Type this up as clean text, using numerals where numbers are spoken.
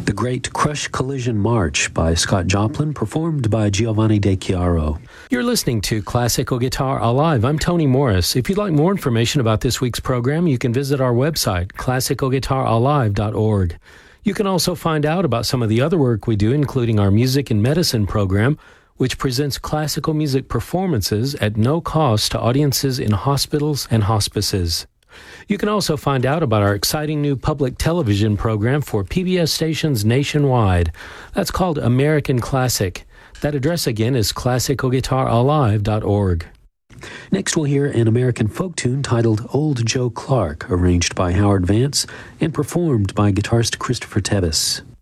The Great Crush Collision March by Scott Joplin, performed by Giovanni De Chiaro. You're listening to Classical Guitar Alive. I'm Tony Morris. If you'd like more information about this week's program, you can visit our website, classicalguitaralive.org. You can also find out about some of the other work we do, including our Music and Medicine program, which presents classical music performances at no cost to audiences in hospitals and hospices. You can also find out about our exciting new public television program for PBS stations nationwide. That's called American Classic. That address again is classicalguitaralive.org. Next we'll hear an American folk tune titled Old Joe Clark, arranged by Howard Vance and performed by guitarist Christopher Tebbis.